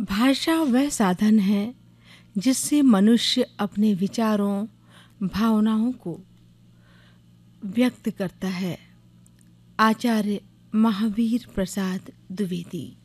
भाषा वह साधन है जिससे मनुष्य अपने विचारों, भावनाओं को व्यक्त करता है। आचार्य महावीर प्रसाद द्विवेदी।